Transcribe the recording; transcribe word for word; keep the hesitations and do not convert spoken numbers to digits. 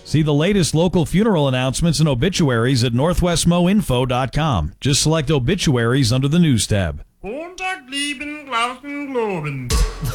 See the latest local funeral announcements and obituaries at northwest mo info dot com. Just select obituaries under the news tab. Montag, lieben, Glauben, Globen.